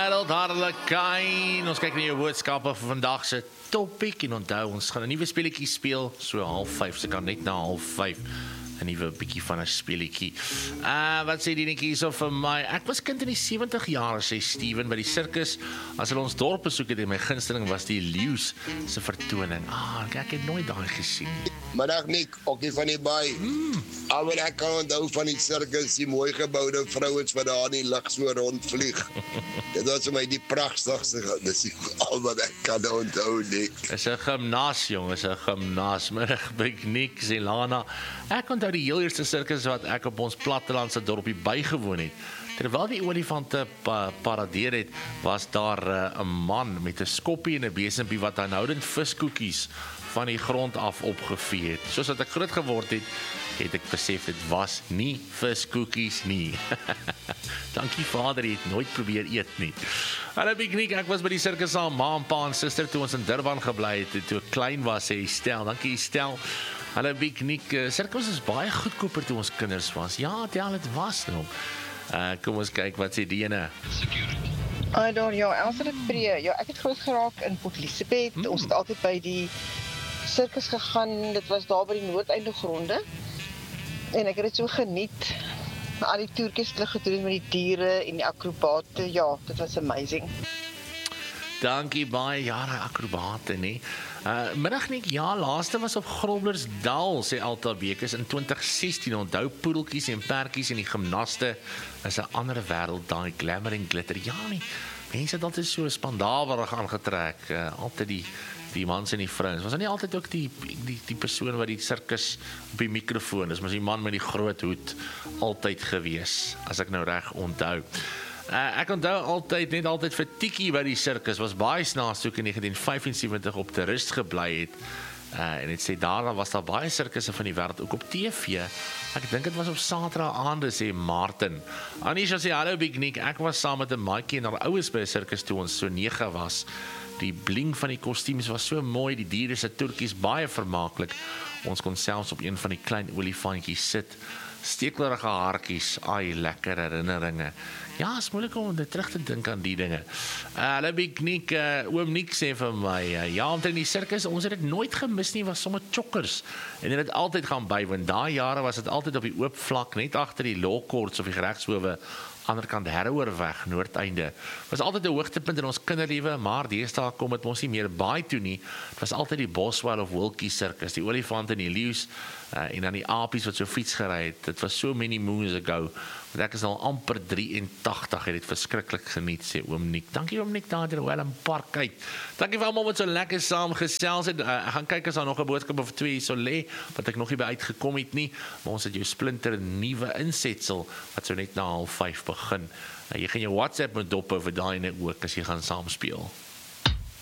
Harold Harlekyn, ons kyk na jou boodskappe vir vandag se topic en onthou, ons gaan 'n nuwe speletjie speel, so 4:30, se kan net na 4:30. 'n nuwe bietjie van 'n speletjie. Wat sê die netjie hierso vir my? Ek was kind in die 70 jaar, sê Steven, by die sirkus. As hulle ons dorp besoek het, en my gunsteling was die leeu's se vertoning. Ek het nooit daai gesien. Middag Nick, Okkie van die Baai. Al wat ek kan onthou van die sirkus, die mooi geboude vrouens wat daar in die lug so rondvlieg. Dit was vir my die pragtigste, dis al wat ek kan onthou, Nick. Is 'n gimnas, jong, is 'n gimnas. Middag, Big Nick, sê Lana. Ek onthou die heel eerste sirkus wat ek op ons plattelandse dorpie bygewoon het. Terwyl die olifante paradeer het, was daar 'n man met 'n skoppie en 'n besempie wat aanhoudend viskoekies van die grond af opgevee het. Soos wat ek groot geword het, het ek besef dit was nie viskoekies nie. Dankie Vader, jy het nooit probeer eet nie. Hallo Big, ek was by die sirkus saam ma en pa en suster toe ons in Durban gebly het, toe ek klein was, sê Estel. Dankie Estel. Hallo Big, sirkus is baie goedkoper toe ons kinders was. Ja, dit was nou. Kom ons kyk wat sê die ene. Elsa de Pre. Ja, ek het groot geraak in Port Elizabeth. Ons het altyd by die sirkus gegaan. Dit was daar by die Noordeinde gronde. En ek het dit so geniet. Al die toertjies wat hulle gedoen met die diere en die akrobate. Ja, dit was amazing. Dankie baie, ja, die akrobate, nee. Middag Nick, ja, laaste was op Groblersdal, sê Alta Bekes in 2016. Onthou poedeltjies en pertjies en die gimnaste is 'n ander wêreld, daai glamour en glitter. Ja, nie. Mense het altyd so spandawerig aangetrek, altyd die mans en die vrouens. Was nie altyd ook die persoon wat die sirkus op die mikrofoon is, maar die man met die groot hoed altyd gewees, as ek nou reg onthou. Ek onthou net altyd vir Tiki by die sirkus, was baie snaaks toe ek in 1975 op te rust gebly het. En het sê, daarna was daar baie sirkusse van die wêreld, ook op TV. Ek dink dit was op Saterdag aande, sê Martin. Anisha sê, hallo Big Nick, ek was saam met 'n maatjie en haar ouers by 'n sirkus toe ons so 9 was. Die bling van die kostuums was so mooi, die diere se toertjies baie vermaaklik. Ons kon selfs op een van die klein olifantjies sit. Steeklerige haartjies, lekker herinneringe. Ja, is moeilik om terug te dink aan die dinge. Hallo Big Nick, oom Nick sê vir my, ja, omtrent die sirkus, ons het dit nooit gemis nie, was sommer chokkers. En het altyd gaan bywoon. Daai jare was dit altyd op die oop vlak, net agter die law courts of die geregshowe, anderkant Herroorweg, Noordeinde. Was altyd 'n hoogtepunt in ons kinderlewe, maar deesdae kom dit mos nie meer baie toe nie. Dit was altyd die Boswell of Wilkie sirkus, die olifante en die leeu's, en dan die apies wat so fiets gery het. Dit was so many moons ago. Want ek is al amper 83, het dit verskriklik geniet, sê oom Nick. Dankie oom Nick, daar in Welham Park kyk. Dankie vir almal wat so lekker saam gesels het. Ek gaan kyk as daar nog 'n boodskap of 2 hierso lê, wat ek nog nie by uitgekom het nie, maar ons het jou splinter nuwe insetsel, wat so net na 4:30 begin. Jy gaan jou WhatsApp moet dop oor daai net ook, as jy gaan saam speel.